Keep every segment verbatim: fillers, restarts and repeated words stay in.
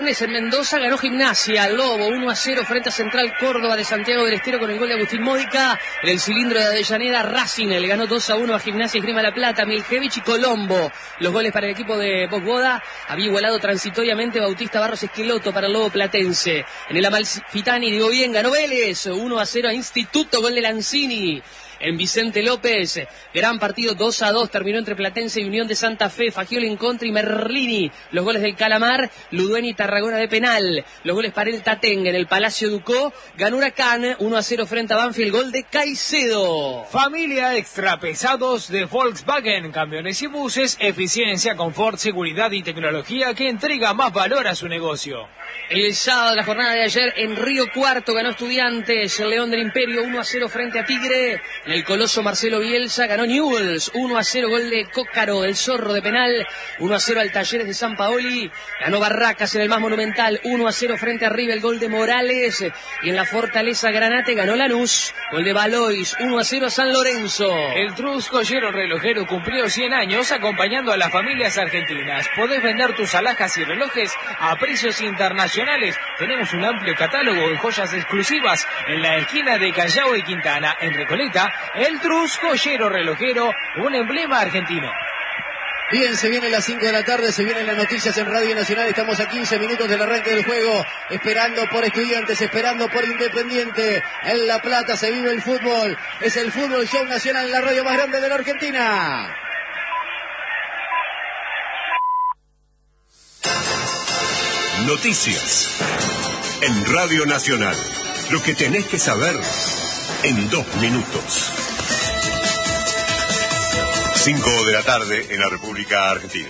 En Mendoza ganó Gimnasia, Lobo uno a cero frente a Central Córdoba de Santiago del Estero con el gol de Agustín Módica. En el cilindro de Avellaneda, Racing le ganó dos a uno a Gimnasia y Esgrima La Plata, Miljevich y Colombo. Los goles para el equipo de Bogboda. Había igualado transitoriamente Bautista Barros Esqueloto para el Lobo Platense. En el Amalfitani, digo bien, ganó Vélez uno a cero a Instituto, gol de Lanzini. En Vicente López, gran partido dos a dos, terminó entre Platense y Unión de Santa Fe, Fagioli en contra y Merlini. Los goles del Calamar, Ludueña y Tarragona de penal. Los goles para el Tatengue en el Palacio Ducó. Ganó Huracán uno a cero frente a Banfield, gol de Caicedo. Familia extra pesados de Volkswagen, camiones y buses, eficiencia, confort, seguridad y tecnología que entrega más valor a su negocio. El sábado, la jornada de ayer, en Río Cuarto ganó Estudiantes, el León del Imperio uno a cero frente a Tigre. En el Coloso Marcelo Bielsa ganó Newell's uno a cero, gol de Cócaro, el Zorro de penal. uno a cero al Talleres de San Paoli. Ganó Barracas en el más monumental uno a cero frente a River, el gol de Morales. Y en la Fortaleza Granate ganó Lanús, gol de Valois uno a cero a San Lorenzo. El Trus Joyero Relojero cumplió cien años acompañando a las familias argentinas. Podés vender tus alhajas y relojes a precios internacionales. Tenemos un amplio catálogo de joyas exclusivas en la esquina de Callao y Quintana. En Recoleta, el Trus Joyero Relojero, un emblema argentino. Bien, se vienen las cinco de la tarde, se vienen las noticias en Radio Nacional. Estamos a quince minutos del arranque del juego, esperando por Estudiantes, esperando por Independiente. En La Plata se vive el fútbol. Es el Fútbol Show Nacional, la radio más grande de la Argentina. Noticias en Radio Nacional. Lo que tenés que saber en dos minutos. Cinco de la tarde en la República Argentina.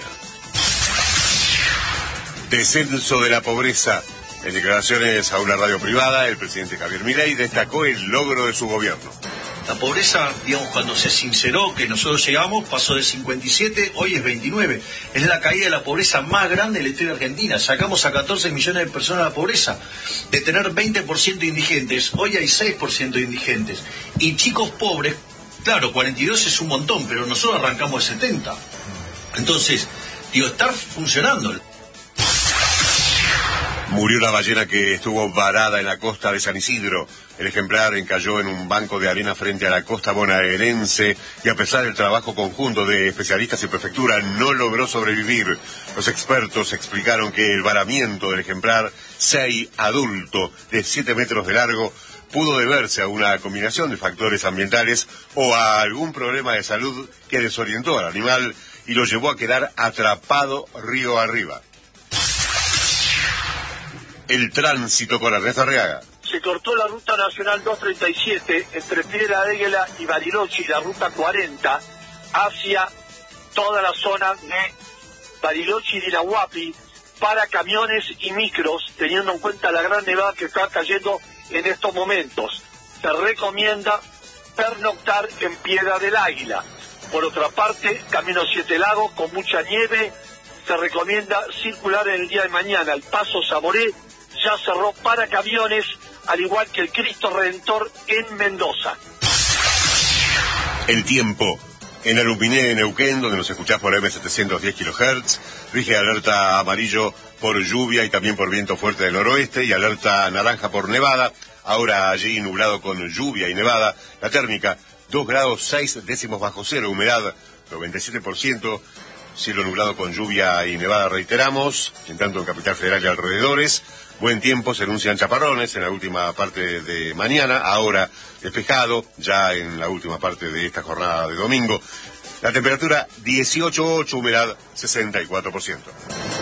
Descenso de la pobreza. En declaraciones a una radio privada, el presidente Javier Milei destacó el logro de su gobierno. La pobreza, digamos, cuando se sinceró que nosotros llegamos, pasó de cincuenta y siete, hoy es veintinueve. Es la caída de la pobreza más grande de la historia argentina. Sacamos a catorce millones de personas de la pobreza. De tener veinte por ciento de indigentes, hoy hay seis por ciento de indigentes. Y chicos pobres, claro, cuarenta y dos es un montón, pero nosotros arrancamos de setenta. Entonces, digo, está funcionando. Murió la ballena que estuvo varada en la costa de San Isidro. El ejemplar encalló en un banco de arena frente a la costa bonaerense y a pesar del trabajo conjunto de especialistas y prefectura no logró sobrevivir. Los expertos explicaron que el varamiento del ejemplar, sei adulto, de siete metros de largo, pudo deberse a una combinación de factores ambientales o a algún problema de salud que desorientó al animal y lo llevó a quedar atrapado río arriba. El tránsito con Ernesto Arriaga. Se cortó la ruta nacional doscientos treinta y siete entre Piedra Águila y Bariloche y la ruta cuarenta hacia toda la zona de Bariloche y Dirahuapi para camiones y micros, teniendo en cuenta la gran nevada que está cayendo en estos momentos. Se recomienda pernoctar en Piedra del Águila. Por otra parte, Camino Siete Lagos con mucha nieve, se recomienda circular en el día de mañana. El Paso Saboré ya cerró para camiones, al igual que el Cristo Redentor en Mendoza. El tiempo. En Aluminé, Neuquén, donde nos escuchás por eme setecientos diez kilohertz, rige alerta amarillo por lluvia y también por viento fuerte del noroeste y alerta naranja por nevada. Ahora allí nublado con lluvia y nevada. La térmica, dos grados seis décimos bajo cero, humedad noventa y siete por ciento. Cielo nublado con lluvia y nevada, reiteramos, en tanto en Capital Federal y alrededores. Buen tiempo, se anuncian chaparrones en la última parte de mañana, ahora despejado, ya en la última parte de esta jornada de domingo. La temperatura dieciocho punto ocho, humedad sesenta y cuatro por ciento.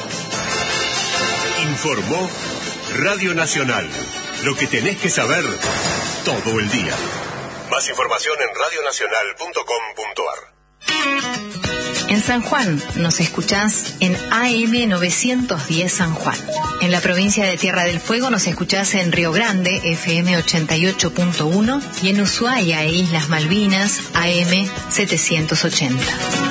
Informó Radio Nacional, lo que tenés que saber todo el día. Más información en radio nacional punto com punto ar. En San Juan nos escuchás en A M novecientos diez San Juan. En la provincia de Tierra del Fuego nos escuchás en Río Grande, F M ochenta y ocho punto uno, y en Ushuaia e Islas Malvinas, A M setecientos ochenta.